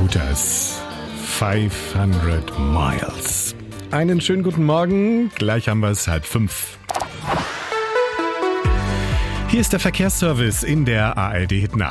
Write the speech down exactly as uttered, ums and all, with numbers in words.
Scooters. fünfhundert Miles. Einen schönen guten Morgen. Gleich haben wir es halb fünf. Hier ist der Verkehrsservice in der A R D Hit